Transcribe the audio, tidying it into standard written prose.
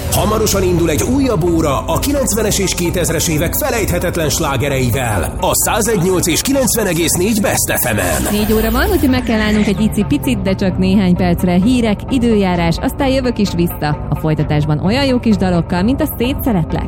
Hamarosan indul egy újabb óra a 90-es és 2000-es évek felejthetetlen slágereivel. A 101.8 és 90,4 Best FM-en. 4 óra van, úgyhogy meg kell állnunk egy icipicit, de csak néhány percre. Hírek, időjárás, aztán jövök is vissza. A folytatásban olyan jó kis dalokkal, mint a Szétszeretlek.